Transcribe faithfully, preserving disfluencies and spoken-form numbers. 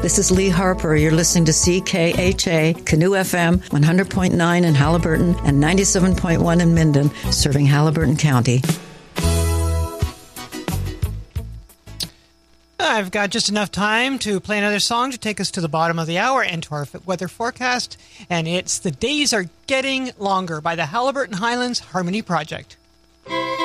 This is Lee Harper. You're listening to C K H A, Canoe F M, one hundred point nine in Halliburton and ninety-seven point one in Minden, serving Halliburton County. I've got just enough time to play another song to take us to the bottom of the hour and to our weather forecast, and it's The Days Are Getting Longer by the Halliburton Highlands Harmony Project.